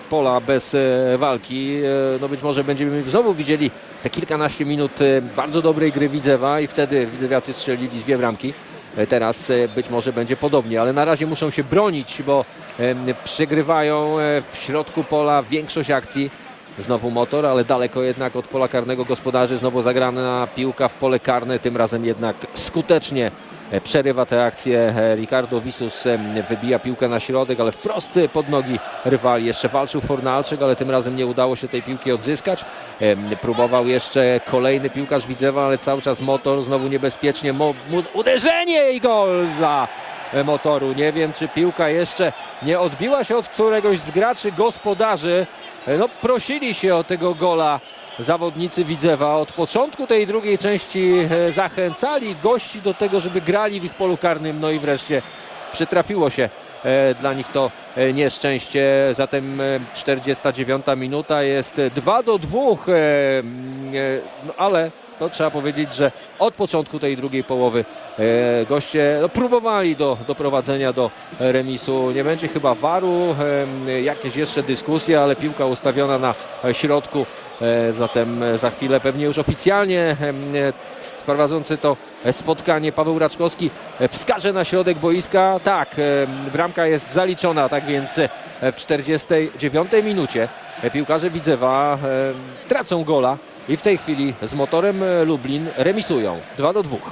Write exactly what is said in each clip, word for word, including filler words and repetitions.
pola bez walki. No być może będziemy znowu widzieli te kilkanaście minut bardzo dobrej gry Widzewa i wtedy widzewiacy strzelili dwie bramki. Teraz być może będzie podobnie, ale na razie muszą się bronić, bo przegrywają w środku pola większość akcji. Znowu Motor, ale daleko jednak od pola karnego gospodarzy. Znowu zagrana piłka w pole karne, tym razem jednak skutecznie przerywa tę akcję Ricardo Visus, wybija piłkę na środek, ale wprost pod nogi rywali. Jeszcze walczył Fornalczyk, ale tym razem nie udało się tej piłki odzyskać. Próbował jeszcze kolejny piłkarz Widzewa, ale cały czas Motor, znowu niebezpiecznie. Mo uderzenie i gol dla Motoru. Nie wiem, czy piłka jeszcze nie odbiła się od któregoś z graczy gospodarzy. No, prosili się o tego gola zawodnicy Widzewa. Od początku tej drugiej części zachęcali gości do tego, żeby grali w ich polu karnym. No i wreszcie przytrafiło się dla nich to nieszczęście. Zatem czterdziesta dziewiąta minuta, jest dwa do dwóch, no, ale to trzeba powiedzieć, że od początku tej drugiej połowy e, goście no, próbowali do doprowadzenia do remisu. Nie będzie chyba waru, e, jakieś jeszcze dyskusje, ale piłka ustawiona na środku. E, zatem za chwilę pewnie już oficjalnie e, prowadzący to spotkanie Paweł Raczkowski wskaże na środek boiska. Tak, e, bramka jest zaliczona, tak więc w czterdziestej dziewiątej minucie piłkarze Widzewa e, tracą gola. I w tej chwili z Motorem Lublin remisują dwa do dwóch.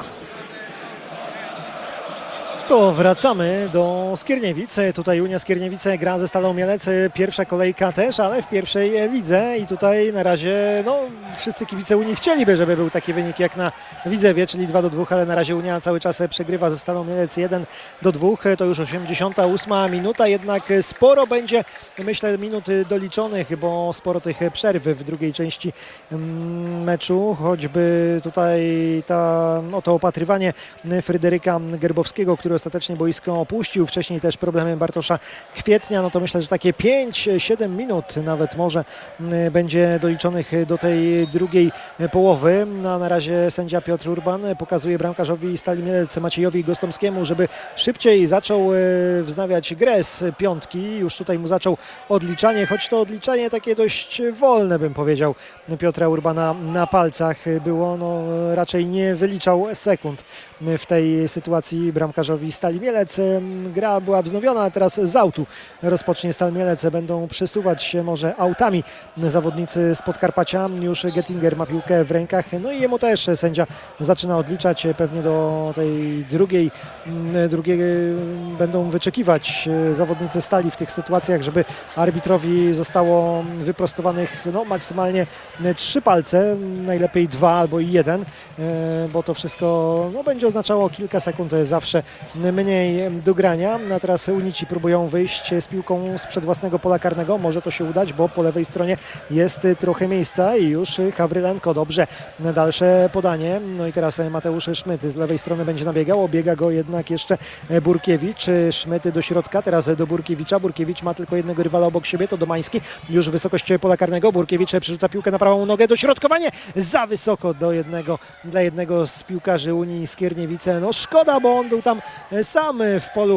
To wracamy do Skierniewic. Tutaj Unia Skierniewice gra ze Stalą Mielec. Pierwsza kolejka też, ale w pierwszej lidze. I tutaj na razie no, wszyscy kibice Unii chcieliby, żeby był taki wynik jak na Widzewie, czyli dwa do dwóch, ale na razie Unia cały czas przegrywa ze Stalą Mielec jeden do dwóch. To już osiemdziesiąta ósma minuta, jednak sporo będzie, myślę, minut doliczonych, bo sporo tych przerw w drugiej części meczu. Choćby tutaj ta, no, to opatrywanie Fryderyka Gerbowskiego, który ostatecznie boisko opuścił. Wcześniej też problemy Bartosza Kwietnia. No to myślę, że takie pięć siedem minut nawet może będzie doliczonych do tej drugiej połowy. No, na razie sędzia Piotr Urban pokazuje bramkarzowi Stali Mielec Maciejowi Gostomskiemu, żeby szybciej zaczął wznawiać grę z piątki. Już tutaj mu zaczął odliczanie, choć to odliczanie takie dość wolne, bym powiedział, Piotra Urbana na palcach było. No, raczej nie wyliczał sekund w tej sytuacji bramkarzowi Stali Mielec. Gra była wznowiona, a teraz z autu rozpocznie Stal Mielec. Będą przesuwać się może autami zawodnicy z Podkarpacia. Już Gettinger ma piłkę w rękach, no i jemu też sędzia zaczyna odliczać. Pewnie do tej drugiej, drugiej będą wyczekiwać zawodnicy Stali w tych sytuacjach, żeby arbitrowi zostało wyprostowanych no, maksymalnie trzy palce, najlepiej dwa albo i jeden, bo to wszystko no, będzie oznaczało kilka sekund zawsze mniej do grania. A teraz Unici próbują wyjść z piłką sprzed własnego pola karnego. Może to się udać, bo po lewej stronie jest trochę miejsca i już Hawrylenko. Dobrze, dalsze podanie. No i teraz Mateusz Szmyt z lewej strony będzie nabiegał. Biega go jednak jeszcze Burkiewicz. Szmyt do środka, teraz do Burkiewicza. Burkiewicz ma tylko jednego rywala obok siebie, to Domański. Już wysokość pola karnego. Burkiewicz przerzuca piłkę na prawą nogę. Dośrodkowanie za wysoko do jednego, dla jednego z piłkarzy Unii Skierniewice. No szkoda, bo on był tam sam w polu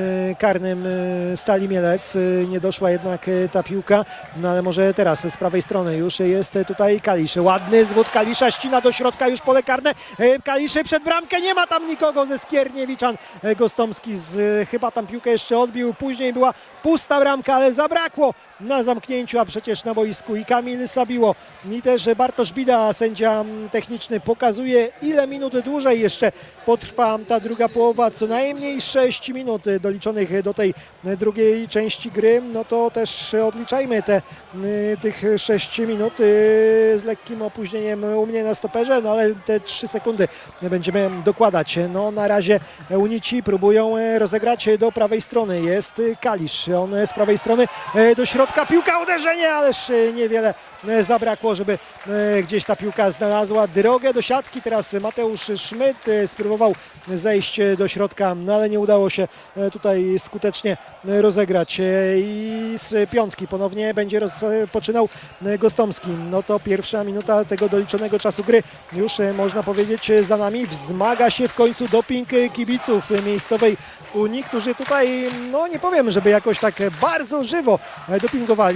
karnym Stali Mielec. Nie doszła jednak ta piłka, no ale może teraz z prawej strony już jest tutaj Kalisz. Ładny zwód Kalisza, ścina do środka już pole karne. Kalisz przed bramkę, nie ma tam nikogo ze Skierniewiczan. Gostomski z, chyba tam piłkę jeszcze odbił. Później była pusta bramka, ale zabrakło na zamknięciu, a przecież na boisku i Kamil Sabiło, i też Bartosz Bida, sędzia techniczny, pokazuje, ile minut dłużej jeszcze potrwa ta druga połowa. Co najmniej sześć minut doliczonych do tej drugiej części gry. No to też odliczajmy te, tych sześć minut z lekkim opóźnieniem u mnie na stoperze, no ale te trzy sekundy będziemy dokładać. No na razie Unici próbują rozegrać do prawej strony. Jest Kalisz, on z prawej strony do środka, piłka, uderzenie, ależ niewiele zabrakło, żeby gdzieś ta piłka znalazła drogę do siatki. Teraz Mateusz Szmyt spróbował zejść do środka, no ale nie udało się tutaj skutecznie rozegrać. I z piątki ponownie będzie rozpoczynał Gostomski. No to pierwsza minuta tego doliczonego czasu gry już można powiedzieć za nami. Wzmaga się w końcu doping kibiców miejscowej Unii, którzy tutaj, no nie powiem, żeby jakoś tak bardzo żywo dopingowali.